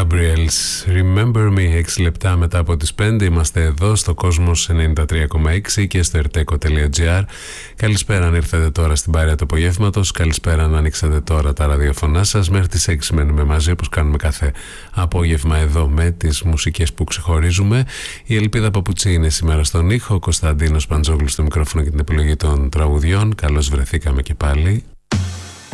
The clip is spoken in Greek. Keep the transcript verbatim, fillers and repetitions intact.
Gabriels, Remember Me. Έξι λεπτά μετά από τις πέντε είμαστε εδώ στο Κόσμος ενενήντα τρία κόμμα έξι και στο ερτέκο τελεία τζι άρ. Καλησπέρα αν ήρθατε τώρα στην παρέα του απογεύματος. Καλησπέρα αν ανοίξατε τώρα τα ραδιοφωνά σας. Μέχρι τις έξι μένουμε μαζί όπως κάνουμε κάθε απόγευμα εδώ με τις μουσικές που ξεχωρίζουμε. Η Ελπίδα Παπουτσί είναι σήμερα στον ήχο, ο Κωνσταντίνος Παντζόγλου στο μικρόφωνο και την επιλογή των τραγουδιών. Καλώς βρεθήκαμε και πάλι.